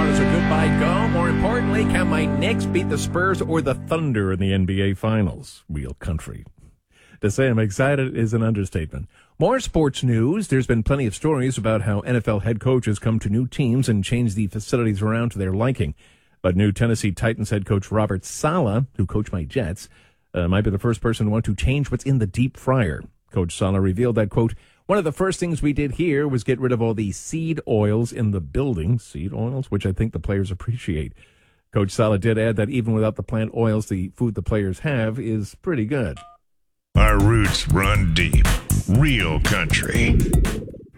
does a goodbye go? More importantly, can my Knicks beat the Spurs or the Thunder in the NBA Finals? Real country. To say I'm excited is an understatement. More sports news. There's been plenty of stories about how NFL head coaches come to new teams and change the facilities around to their liking. But new Tennessee Titans head coach Robert Saleh, who coached my Jets, might be the first person to want to change what's in the deep fryer. Coach Saleh revealed that, quote, one of the first things we did here was get rid of all the seed oils in the building, seed oils, which I think the players appreciate. Coach Saleh did add that even without the plant oils, the food the players have is pretty good. Our roots run deep. Real country.